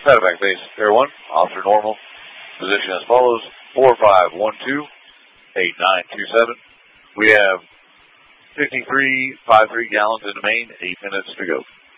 Saddleback base, pair 1, officer normal. Position as follows, 4512-8927. We have 53.53 gallons in the main, 8 minutes to go.